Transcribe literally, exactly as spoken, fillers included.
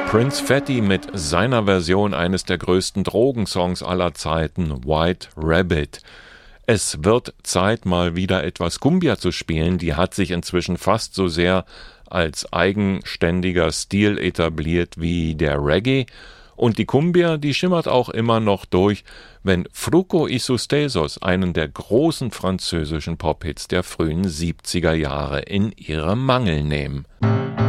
Prince Fatty mit seiner Version eines der größten Drogensongs aller Zeiten, White Rabbit. Es wird Zeit, mal wieder etwas Cumbia zu spielen. Die hat sich inzwischen fast so sehr als eigenständiger Stil etabliert wie der Reggae. Und die Cumbia, die schimmert auch immer noch durch, wenn Fruco y sus Tesos einen der großen französischen Pophits der frühen siebziger Jahre in ihre Mangel nehmen.